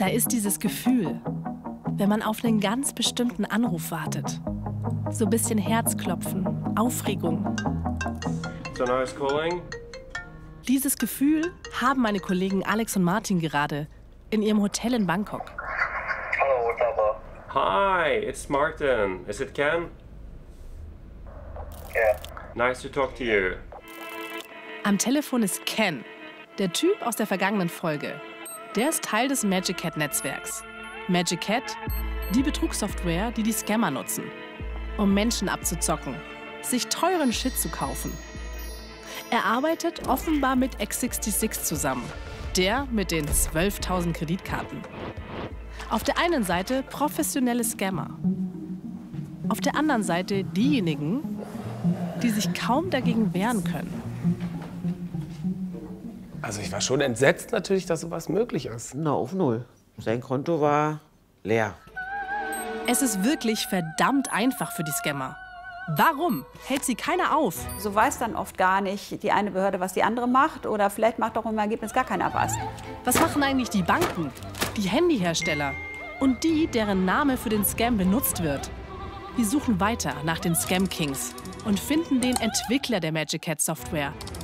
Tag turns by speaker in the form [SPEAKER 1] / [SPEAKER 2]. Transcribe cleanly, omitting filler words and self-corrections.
[SPEAKER 1] Da ist dieses Gefühl, wenn man auf einen ganz bestimmten Anruf wartet. So ein bisschen Herzklopfen, Aufregung.
[SPEAKER 2] So now it's calling.
[SPEAKER 1] Dieses Gefühl haben meine Kollegen Alex und Martin gerade in ihrem Hotel in Bangkok.
[SPEAKER 3] Hello, what's up?
[SPEAKER 2] Hi, it's Martin. Is it Ken?
[SPEAKER 3] Yeah.
[SPEAKER 2] Nice to talk to you.
[SPEAKER 1] Am Telefon ist Ken, der Typ aus der vergangenen Folge. Der ist Teil des Magic Cat-Netzwerks. Magic Cat, die Betrugssoftware, die die Scammer nutzen, um Menschen abzuzocken, sich teuren Shit zu kaufen. Er arbeitet offenbar mit X66 zusammen, der mit den 12.000 Kreditkarten. Auf der einen Seite professionelle Scammer, auf der anderen Seite diejenigen, die sich kaum dagegen wehren können.
[SPEAKER 4] Also ich war schon entsetzt natürlich, dass sowas möglich ist.
[SPEAKER 5] Na, auf null. Sein Konto war leer.
[SPEAKER 1] Es ist wirklich verdammt einfach für die Scammer. Warum hält sie keiner auf?
[SPEAKER 6] So weiß dann oft gar nicht die eine Behörde, was die andere macht. Oder vielleicht macht auch im Ergebnis gar keiner was.
[SPEAKER 1] Was machen eigentlich die Banken, die Handyhersteller und die, deren Name für den Scam benutzt wird? Wir suchen weiter nach den Scam Kings und finden den Entwickler der Magic Cat Software,